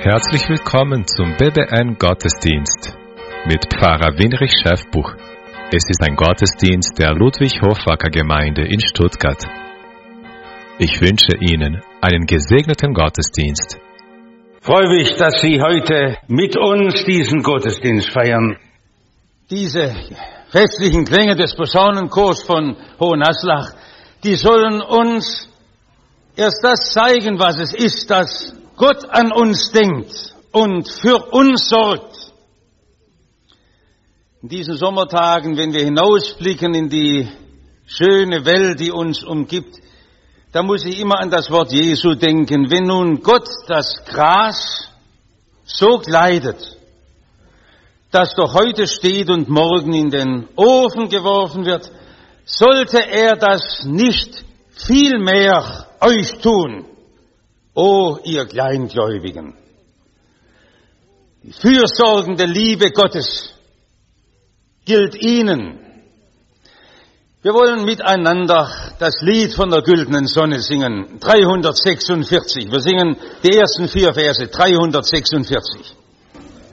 Herzlich willkommen zum BBN Gottesdienst mit Pfarrer Winrich Schäfbuch. Es ist ein Gottesdienst der Ludwig-Hofacker Gemeinde in Stuttgart. Ich wünsche Ihnen einen gesegneten Gottesdienst. Ich freue mich, dass Sie heute mit uns diesen Gottesdienst feiern. Diese festlichen Klänge des Posaunenchors von Hohenhaslach, die sollen uns erst das zeigen, was es ist, dass Gott an uns denkt und für uns sorgt. In diesen Sommertagen, wenn wir hinausblicken in die schöne Welt, die uns umgibt, da muss ich immer an das Wort Jesu denken. Wenn nun Gott das Gras so kleidet, das doch heute steht und morgen in den Ofen geworfen wird, sollte er das nicht viel mehr euch tun, o ihr Kleingläubigen. Die fürsorgende Liebe Gottes gilt ihnen. Wir wollen miteinander das Lied von der güldenen Sonne singen, 346. Wir singen die ersten 4 Verse, 346.